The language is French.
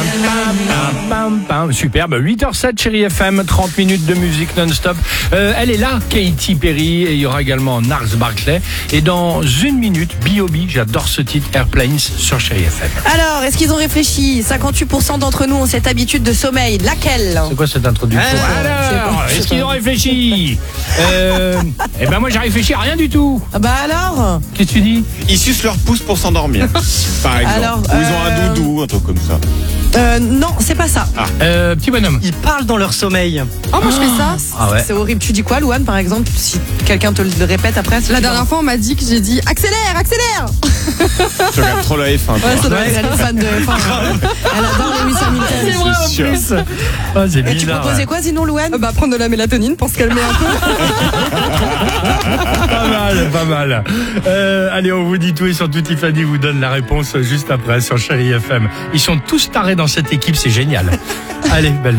Superbe, 8h07 chérie FM, 30 minutes de musique non-stop. Elle est là, Katy Perry, et il y aura également Gnarls Barkley. Et dans une minute, B.O.B, j'adore ce titre, Airplanes sur chérie FM. Alors, est-ce qu'ils ont réfléchi? 58% d'entre nous ont cette habitude de sommeil. Laquelle? C'est quoi cette introduction? Alors, est-ce qu'ils ont réfléchi? Eh ben moi j'ai réfléchi à rien du tout. Ah bah alors? Qu'est-ce que tu dis? Ils sucent leur pouce pour s'endormir, par exemple. Alors, Ou ils ont un doudou, un truc comme ça. Non, c'est pas ça. Petit bonhomme. Ils parlent dans leur sommeil. Oh, moi je fais ça. Ah ouais. C'est horrible. Tu dis quoi, Louane, par exemple? Si quelqu'un te le répète après. La dernière fois, on m'a dit que j'ai dit accélère, accélère. Tu regardes trop la F1, toi. Ouais, ça doit être, elle est fan de F1. Elle adore Lewis Hamilton. C'est vrai en sûr. plus. Oh, c'est Et tu bizarre. proposais quoi sinon, Louane? Bah prendre de la mélatonine pour se calmer un peu. Pas mal. Allez, on vous dit tout et surtout Tiffany vous donne la réponse juste après sur Chérie FM. Ils sont tous tarés dans cette équipe, c'est génial. Allez, belle